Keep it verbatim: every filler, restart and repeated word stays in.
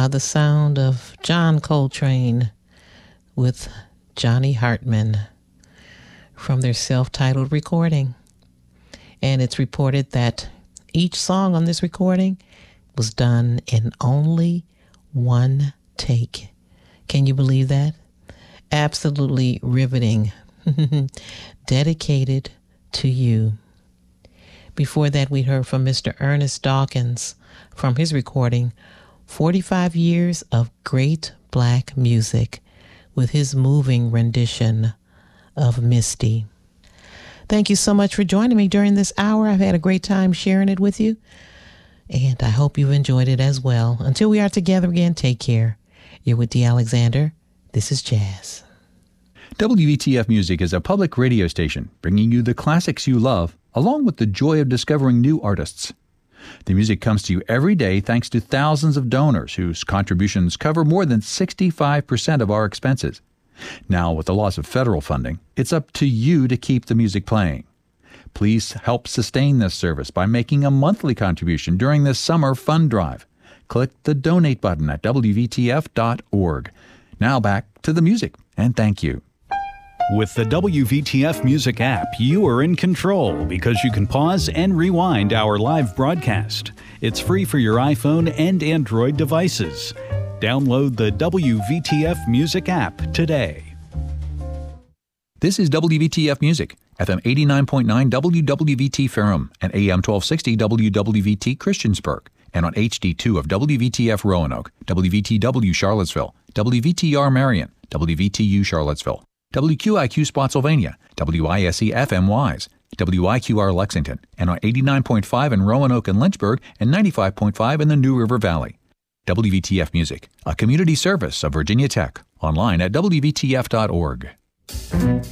Uh, the sound of John Coltrane with Johnny Hartman from their self-titled recording. And it's reported that each song on this recording was done in only one take. Can you believe that? Absolutely riveting. Dedicated to you. Before that, we heard from Mister Ernest Dawkins from his recording, forty-five years of great black music, with his moving rendition of Misty. Thank you so much for joining me during this hour. I've had a great time sharing it with you, and I hope you've enjoyed it as well. Until we are together again, take care. You're with Dee Alexander. This is Jazz. W E T F Music is a public radio station bringing you the classics you love, along with the joy of discovering new artists. The music comes to you every day thanks to thousands of donors whose contributions cover more than sixty-five percent of our expenses. Now, with the loss of federal funding, it's up to you to keep the music playing. Please help sustain this service by making a monthly contribution during this summer fund drive. Click the donate button at W V T F dot org. Now back to the music, and thank you. With the W V T F Music app, you are in control because you can pause and rewind our live broadcast. It's free for your iPhone and Android devices. Download the W V T F Music app today. This is W V T F Music, F M eighty-nine point nine W W V T Ferrum and A M twelve sixty W W V T Christiansburg, and on H D two of W V T F Roanoke, W V T W Charlottesville, W V T R Marion, W V T U Charlottesville, W Q I Q Spotsylvania, W I S E F M Wise, W I Q R Lexington, and on eighty-nine point five in Roanoke and Lynchburg, and ninety-five point five in the New River Valley. W V T F Music, a community service of Virginia Tech, online at W V T F dot org.